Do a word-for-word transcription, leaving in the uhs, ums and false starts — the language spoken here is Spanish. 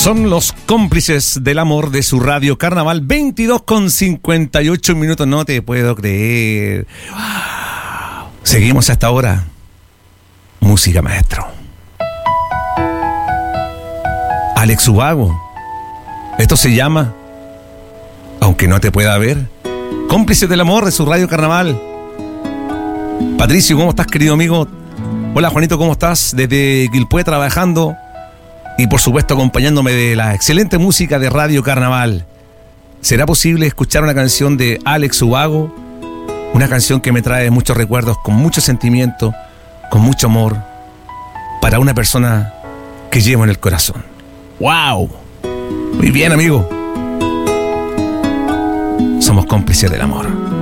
Son los cómplices del amor de su radio Carnaval. Veintidós con cincuenta y ocho minutos. No te puedo creer. Seguimos hasta ahora. Música, maestro. Alex Ubago. Esto se llama Aunque no te pueda ver. Cómplices del amor de su radio Carnaval. Patricio, ¿cómo estás, querido amigo? Hola, Juanito, ¿cómo estás? Desde Quilpué trabajando y por supuesto acompañándome de la excelente música de Radio Carnaval. ¿Será posible escuchar una canción de Alex Ubago? Una canción que me trae muchos recuerdos, con mucho sentimiento, con mucho amor, para una persona que llevo en el corazón. ¡Wow! Muy bien, amigo. Somos cómplices del amor.